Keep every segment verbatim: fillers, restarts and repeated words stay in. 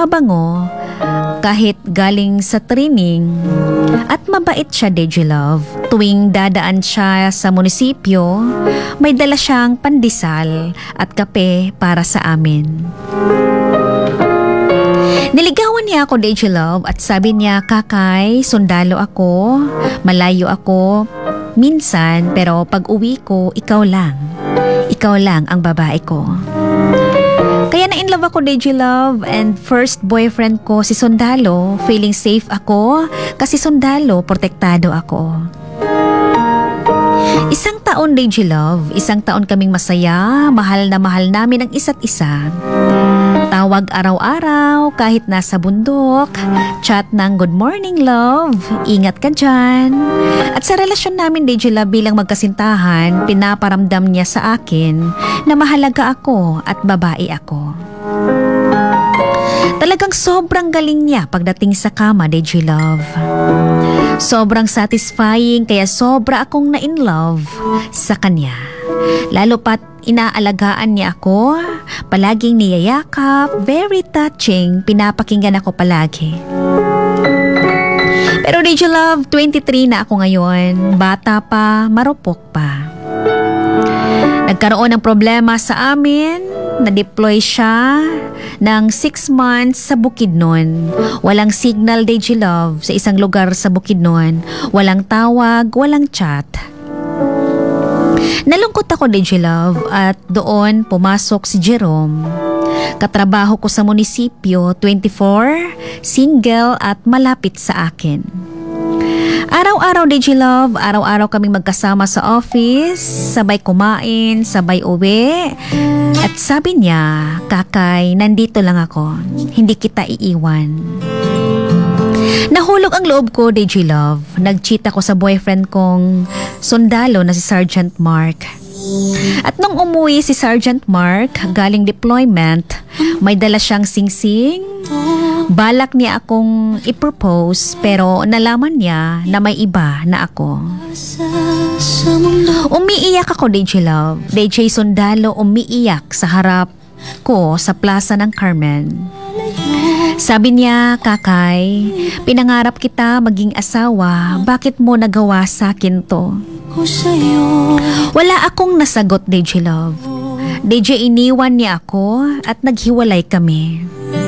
mabango, kahit galing sa training, at mabait siya, Digilove. Tuwing dadaan siya sa munisipyo, may dala siyang pandesal at kape para sa amin. Niligawan niya ako, Digilove, at sabi niya, Kakay, sundalo ako, malayo ako, minsan, pero pag uwi ko, ikaw lang. Ikaw lang ang babae ko. Kaya na-in love ako, Digilove, and first boyfriend ko si Sundalo. Feeling safe ako kasi Sundalo, protektado ako. Isang taon, Digilove, isang taon kaming masaya, mahal na mahal namin ang isa't isa. Tawag araw-araw kahit nasa bundok, chat ng good morning love, ingat ka dyan. At sa relasyon namin, Digilove, bilang magkasintahan, pinaparamdam niya sa akin na mahalaga ako at babae ako. Talagang sobrang galing niya pagdating sa kama, Digilove. Sobrang satisfying kaya sobra akong na-in love sa kanya. Lalo pat inaalagaan niya ako, palaging niyayakap, very touching, pinapakinggan ako palagi. Pero Digilove, twenty-three na ako ngayon, bata pa, marupok pa. Nagkaroon ng problema sa amin, na-deploy siya ng six months sa Bukidnon. Walang signal, Digilove, sa isang lugar sa Bukidnon. Walang tawag, walang chat. Nalungkot ako, Digilove, at doon pumasok si Jerome. Katrabaho ko sa munisipyo, twenty-four, single at malapit sa akin. Araw-araw, Digilove, araw-araw kaming magkasama sa office, sabay kumain, sabay uwi. At sabi niya, Kakay, nandito lang ako, hindi kita iiwan. Nahulog ang loob ko, Digilove. Nag-cheat ako sa boyfriend kong sundalo na si Sergeant Mark. At nung umuwi si Sergeant Mark, galing deployment, may dala siyang singsing. Balak niya akong i-propose pero nalaman niya na may iba na ako. Umiiyak ako, Digilove. D J Sundalo umiiyak sa harap ko sa plaza ng Carmen. Sabi niya, Kakay, pinangarap kita maging asawa, bakit mo nagawa sa akin to? Wala akong nasagot, Digilove. D J, iniwan niya ako at naghiwalay kami.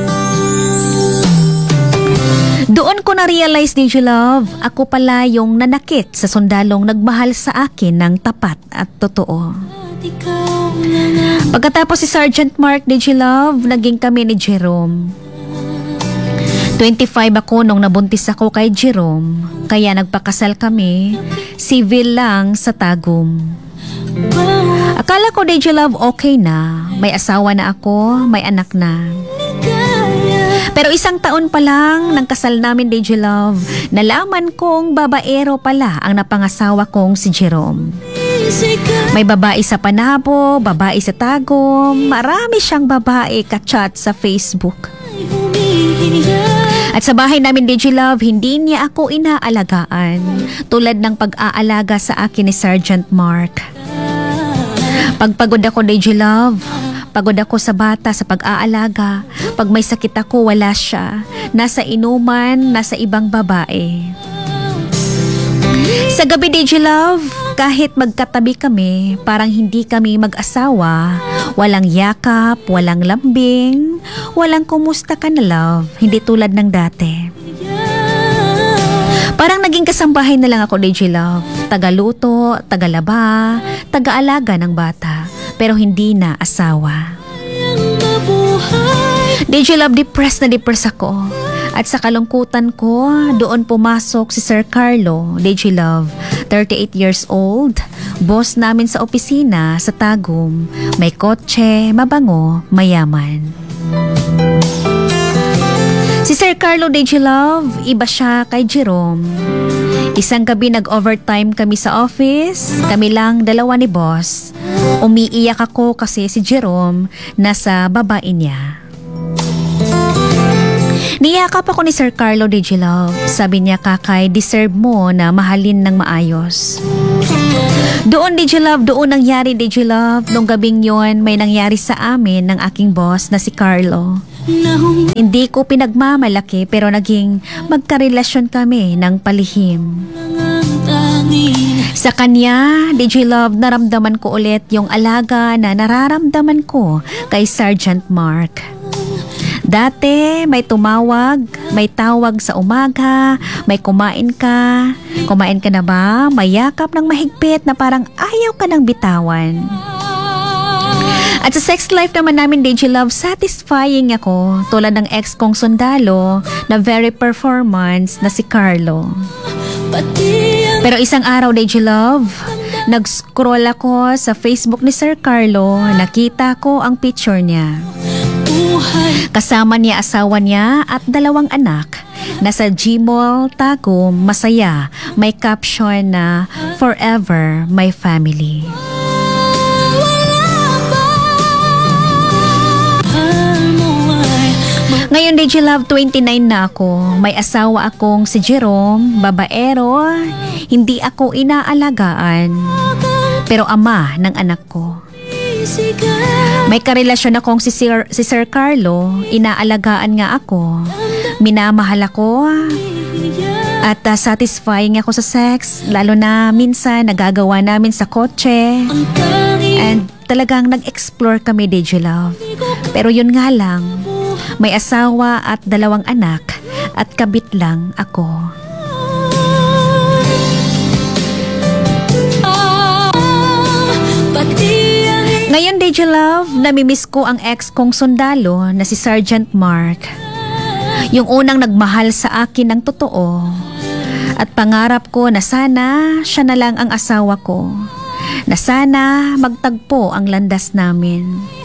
Doon ko na-realize, Digilove, ako pala yung nanakit sa sundalong nagmahal sa akin ng tapat at totoo. Pagkatapos si Sergeant Mark, Digilove, naging kami ni Jerome. twenty-five ako nung nabuntis ako kay Jerome, kaya nagpakasal kami, civil lang sa Tagum. Akala ko, Digilove, okay na, may asawa na ako, may anak na. Pero isang taon pa lang nang kasal namin, Digilove, nalaman kong babaero pala ang napangasawa kong si Jerome. May babae sa Panabo, babae sa Tagum, marami siyang babae ka-chat sa Facebook. At sa bahay namin, Digilove, hindi niya ako inaalagaan tulad ng pag-aalaga sa akin ni Sergeant Mark. Pagpagod ako, Digilove, pagod ako sa bata sa pag-aalaga. Pag may sakit ako, wala siya. Nasa inuman, nasa ibang babae. Sa gabi, Digilove, kahit magkatabi kami, parang hindi kami mag-asawa. Walang yakap, walang lambing, walang kumusta ka na love, hindi tulad ng dati. Parang naging kasambahay na lang ako, Digilove. Tagaluto, tagalaba, tagaalaga ng bata, pero hindi na asawa. Digilove, depressed na depressed ako. At sa kalungkutan ko, doon pumasok si Sir Carlo, Digilove, thirty-eight years old, boss namin sa opisina sa Tagum, may kotse, mabango, mayaman. Si Sir Carlo, Digilove, iba siya kay Jerome. Isang gabi nag-overtime kami sa office, kami lang dalawa ni boss. Umiiyak ako kasi si Jerome nasa babae niya. Niyakap ako ni Sir Carlo, Digilove. Sabi niya, Kakay, deserve mo na mahalin ng maayos. Doon, Digilove, doon nangyari, Digilove. Nung gabing yon, may nangyari sa amin ng aking boss na si Carlo. Hindi ko pinagmamalaki pero naging magkarelasyon kami ng palihim. Sa kanya, D J Love, naramdaman ko ulit yung alaga na nararamdaman ko kay Sergeant Mark. Dati, may tumawag, may tawag sa umaga, may kumain ka. Kumain ka na ba? May yakap ng mahigpit na parang ayaw ka ng bitawan. At sa sex life naman namin, D J Love, satisfying ako tulad ng ex kong sundalo na very performance na si Carlo. Pero isang araw, D J Love, nag-scroll ako sa Facebook ni Sir Carlo, nakita ko ang picture niya. Kasama niya asawa niya at dalawang anak. Nasa G-Mall, Tagum, masaya. May caption na, "Forever, my family." Ngayon, D J Love, twenty-nine na ako. May asawa akong si Jerome, babaero. Hindi ako inaalagaan, pero ama ng anak ko. May karelasyon akong si Sir, si Sir Carlo. Inaalagaan nga ako. Minamahal ako. At uh, satisfying ako sa sex. Lalo na minsan nagagawa namin sa kotse. And talagang nag-explore kami, D J Love. Pero yun nga lang, may asawa at dalawang anak at kabit lang ako. Ngayon, D J Love, namimiss ko ang ex kong sundalo na si Sergeant Mark. Yung unang nagmahal sa akin ng totoo. At pangarap ko na sana siya na lang ang asawa ko. Na sana magtagpo ang landas namin.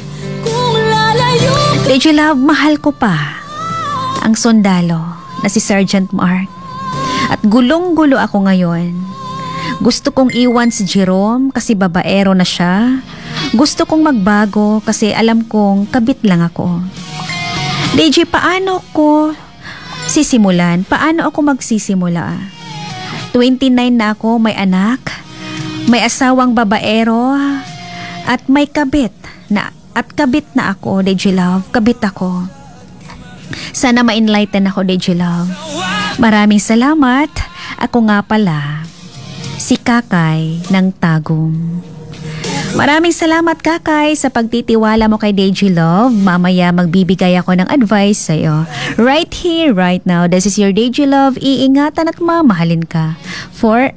D J Love, mahal ko pa ang sundalo na si Sergeant Mark. At gulong-gulo ako ngayon. Gusto kong iwan si Jerome kasi babaero na siya. Gusto kong magbago kasi alam kong kabit lang ako. D J, paano ko sisimulan? Paano ako magsisimula? twenty-nine na ako, may anak, may asawang babaero, at may kabit na at kabit na ako, D J Love. Kabit ako. Sana ma-enlighten ako, D J Love. Maraming salamat. Ako nga pala, si Kakay ng Tagum. Maraming salamat, Kakay, sa pagtitiwala mo kay D J Love. Mamaya magbibigay ako ng advice sa'yo. Right here, right now. This is your D J Love. Iingatan at mamahalin ka forever.